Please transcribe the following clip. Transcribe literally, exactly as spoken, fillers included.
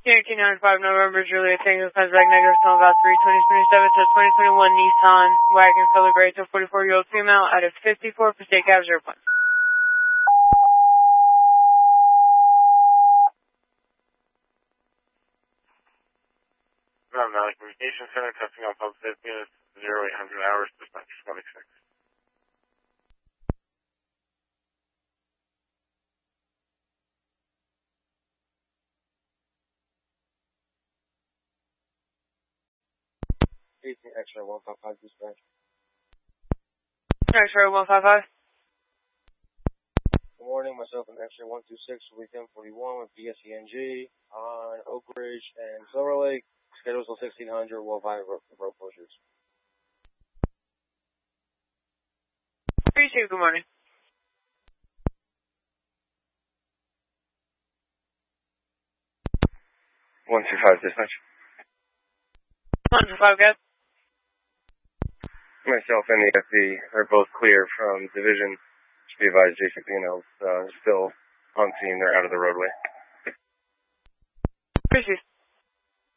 Yankee nine five November, Juliet Tango, comes back negative, tell about three twenty twenty-seven to twenty twenty-one Nissan wagon, color gray to forty-four-year-old female, out of fifty-four for state cab zero point. Mountain Valley Communication Center, testing on public safety units, zero eight hundred hours, dispatch twenty-six. eighteen X-ray one five five dispatch. X-ray one five five. Good morning, myself and X-ray one two six, weekend forty-one with B S E N G on Oak Ridge and Silver Lake. Schedules till sixteen hundred, we'll find road, road closures. three two, good morning. one two five dispatch. one two five, good. Myself and the F B are both clear from division. Should be advised J C P N L's uh, still on scene. They're out of the roadway. Appreciate it.